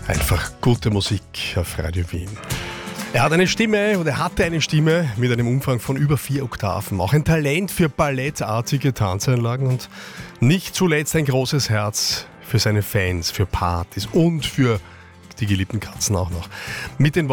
Einfach gute Musik auf Radio Wien. Er hat eine Stimme oder hatte eine Stimme mit einem Umfang von über 4 Oktaven. Auch ein Talent für ballettartige Tanzeinlagen und nicht zuletzt ein großes Herz für seine Fans, für Partys und für die geliebten Katzen auch noch. Mit den